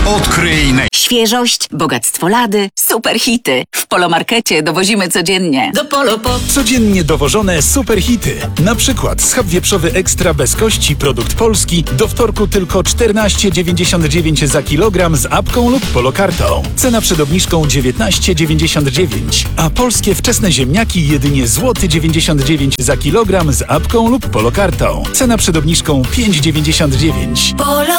Odkryj Świeżość, bogactwo lady, super hity. W Polomarkecie dowozimy codziennie. Do Polopop. Codziennie dowożone superhity. Na przykład schab wieprzowy ekstra bez kości, produkt polski, do wtorku tylko 14,99 za kilogram z apką lub polokartą. Cena przed obniżką 19,99, a polskie wczesne ziemniaki jedynie złoty 99 za kilogram z apką lub polokartą. Cena przed obniżką 5,99.